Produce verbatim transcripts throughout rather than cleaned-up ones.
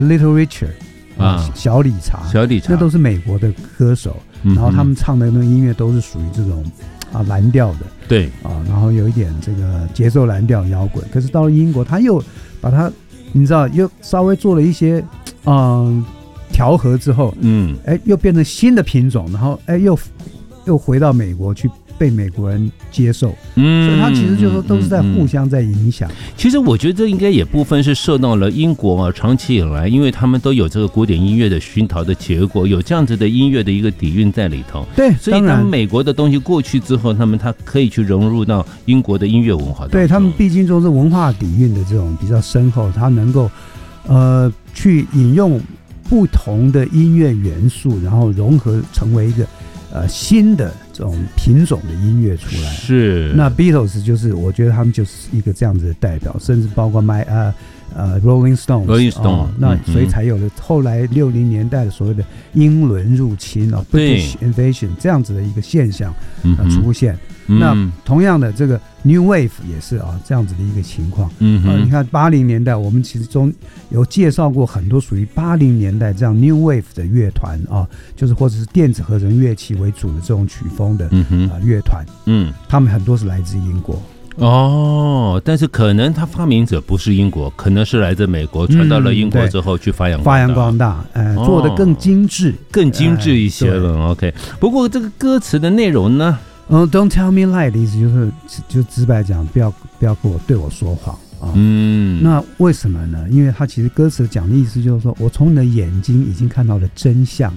Little Richard 啊，小理查， 小理查， 那都是美国的歌手， 嗯、 然后他们唱的那个音乐都是属于这种啊蓝调的， 对啊，然后有一点这个节奏蓝调摇滚。可是到了英国，他又把它，你知道，又稍微做了一些嗯调和之后，嗯，哎，又变成新的品种，然后哎又又回到美国去。被美国人接受，嗯，所以他其实就是说都是在互相在影响、嗯嗯嗯。 其实我觉得这应该也部分是受到了英国啊，长期以来，因为他们都有这个古典音乐的熏陶的结果，有这样子的音乐的一个底蕴在里头。 对， 所以当美国的东西过去之后，他们他可以去融入到英国的音乐文化当中。 对他们毕竟就是文化底蕴的这种比较深厚，他能够呃去引用不同的音乐元素，然后融合成为一个。呃，新的这种品种的音乐出来， 是那 Beatles 就是我觉得他们就是一个这样子的代表，甚至包括 My 呃呃 Rolling Stones， Stone、哦、 那所以才有了后来六零年代的所谓的英伦入侵啊 British Invasion 这样子的一个现象、呃、出现。嗯、那同样的这个 New Wave 也是啊这样子的一个情况。嗯、呃，你看八零年代我们其实中有介绍过很多属于八零年代这样 New Wave 的乐团啊，就是或者是电子合成乐器为主的这种曲风的啊乐团。嗯，他们很多是来自英国。 哦，但是可能他发明者不是英国，可能是来自美国，传到了英国之后去发扬发扬光大，呃，哦、做得更精致， 更精致一些了。呃、OK， 不过这个歌词的内容呢？ 嗯 ，Don't tell me lie 的意思就是，就直白讲，不要不要跟我对我说谎啊。嗯，那为什么呢？因为他其实歌词讲的意思就是说，我从你的眼睛已经看到了真相，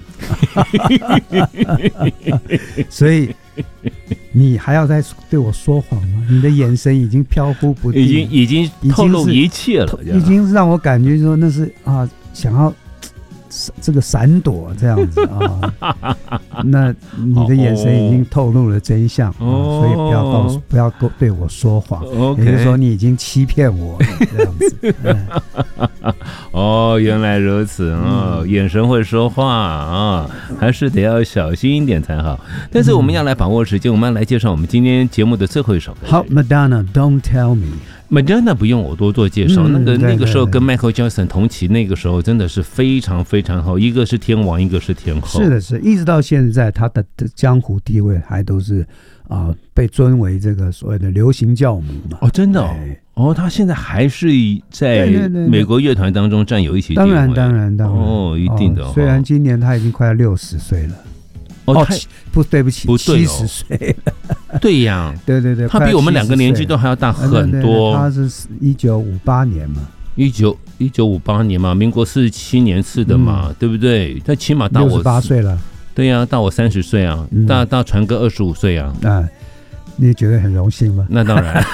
所以你还要再对我说谎吗？你的眼神已经飘忽不定， 已经已经透露一切了， 已经让我感觉说那是啊，想要。这个闪躲这样子啊，那你的眼神已经透露了真相，哦、所以不要告诉，不要对我说谎，哦、也就是说你已经欺骗我了这样子。嗯、 哦，原来如此啊、哦嗯，眼神会说话啊，还是得要小心一点才好。但是我们要来把握时间，我们要来介绍我们今天节目的最后一首歌曲。 好 ，Madonna Don't Tell Me。Madonna 不用我多做介绍，嗯、那个那个时候跟 Michael Jackson 同期，那个时候真的是非常非常好，一个是天王，一个是天后。 是的，是，一直到现在，他的江湖地位还都是啊、呃、被尊为这个所谓的流行教母嘛。 哦，真的哦，哦，他现在还是在美国乐团当中占有一席地位。 当然，当然，当然， 哦，一定的、哦哦。 虽然今年他已经快要六十岁了。 哦， 哦不，对不起，七十岁了。对呀， 对对对， 他比我们两个年纪都还要大很多。对对对， 他是一九五八年嘛， 一九一九五八年嘛，民国四十七年次的嘛，嗯、对不对？他起码大我六十八岁了。 对呀、啊，大我三十岁啊，嗯、大大传哥二十五岁啊。 啊，你觉得很荣幸吗？ 那当然。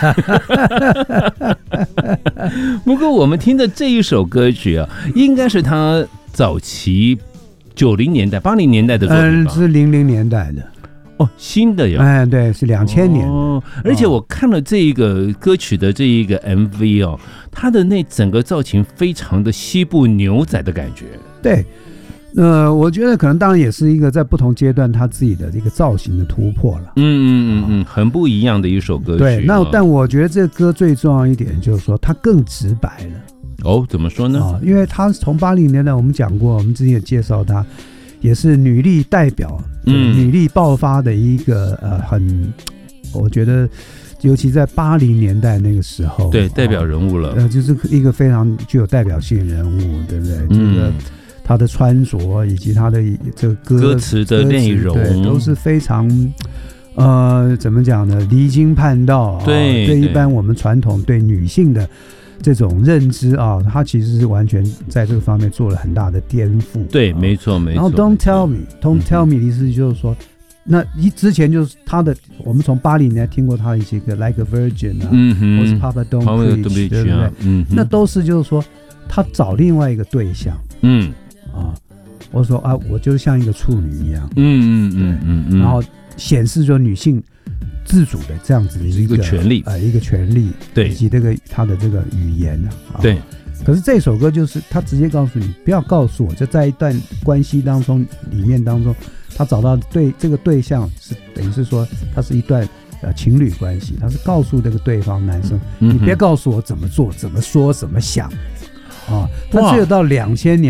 不过我们听的这一首歌曲啊，应该是他早期。九零年代、八零年代的作品吧， 嗯，是零零年代的哦，新的呀， 哎，对，是两千年哦。而且我看了这一个歌曲的这一个 M V 哦，它的那整个造型非常的西部牛仔的感觉。 对，呃，我觉得可能当然也是一个在不同阶段他自己的这个造型的突破了。 嗯嗯嗯嗯，很不一样的一首歌曲。 对，那但我觉得这个歌最重要一点就是说，它更直白了。 哦，怎么说呢？ 哦、因为他从八零年代我们讲过，我们之前也介绍他，也是女力代表，嗯，女力爆发的一个呃很，我觉得尤其在八零年代那个时候， 对，代表人物了， 呃，就是一个非常具有代表性的人物，对不对？嗯、这个他的穿着以及他的这个歌歌词的内容， 对，都是非常。呃，怎么讲呢？离经叛道， 对， 对一般我们传统对女性的这种认知啊，他其实是完全在这个方面做了很大的颠覆。 对，没错，没错。 然后 Don't tell me，Don't tell me 的意思就是说，那一之前就是他的，我们从八零年代听过他的一些歌 ，Like a Virgin 啊，嗯哼，或是 Papa Don't Preach， 对不对？嗯，那都是就是说他找另外一个对象，嗯啊，我说啊，我就像一个处女一样，嗯嗯嗯嗯嗯，然后。显示着女性自主的这样子的一个, 一个权利， 呃，一个权利， 对， 以及这个她的这个语言啊， 对。 可是这首歌就是他直接告诉你，不要告诉我，就在一段关系当中里面当中，他找到对这个对象是等于是说，他是一段呃情侣关系，他是告诉这个对方男生，嗯、你别告诉我怎么做、怎么说、怎么想。 啊，它只有到两千年